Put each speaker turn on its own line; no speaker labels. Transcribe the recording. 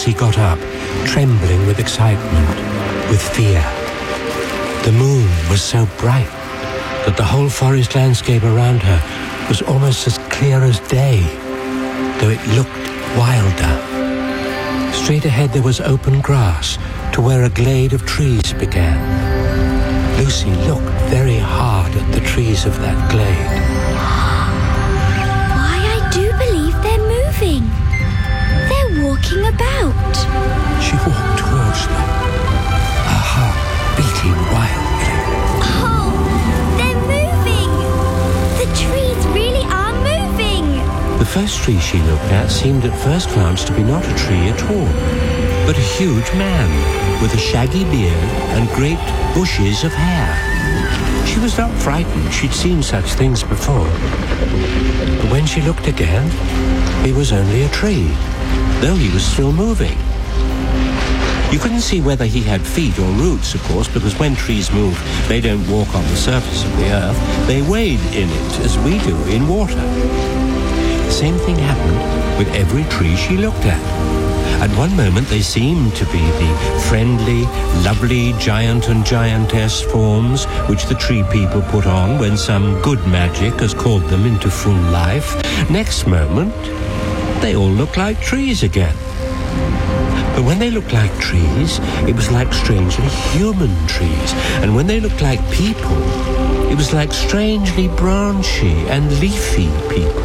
Lucy got up, trembling with excitement, with fear. The moon was so bright that the whole forest landscape around her was almost as clear as day, though it looked wilder. Straight ahead there was open grass to where a glade of trees began. Lucy looked very hard at the trees of that glade.
Why, I do believe they're moving. They're walking about.
She walked towards them, her heart beating wildly.
Oh, they're moving. The trees really are moving.
The first tree she looked at seemed at first glance to be not a tree at all, but a huge man with a shaggy beard and great bushes of hair. She was not frightened. She'd seen such things before. But when she looked again, he was only a tree, though he was still moving. You couldn't see whether he had feet or roots, of course, because when trees move, they don't walk on the surface of the earth. They wade in it, as we do in water. The same thing happened with every tree she looked at. At one moment they seemed to be the friendly, lovely giant and giantess forms which the tree people put on when some good magic has called them into full life. Next moment, they all looked like trees again. But when they looked like trees, it was like strangely human trees. And when they looked like people, it was like strangely branchy and leafy people.